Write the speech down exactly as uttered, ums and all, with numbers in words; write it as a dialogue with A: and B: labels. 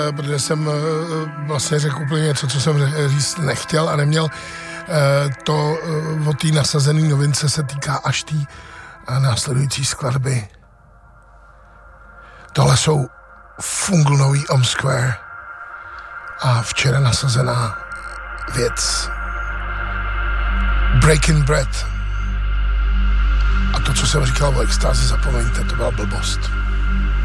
A: Protože jsem vlastně řekl úplně něco, co jsem říct nechtěl a neměl. To od té nasazené novince se týká až té následující skladby. Tohle jsou Funglnový Om Square a včera nasazená věc Breaking Bread. A to, co jsem říkal o extázi, zapomeňte, to byla blbost.